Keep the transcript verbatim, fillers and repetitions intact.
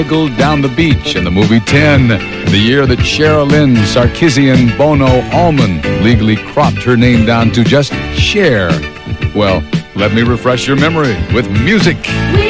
Down the Beach in the movie ten, the year that Sherilyn Sarkisian Bono Allman legally cropped her name down to just Cher. Well, let me refresh your memory with music.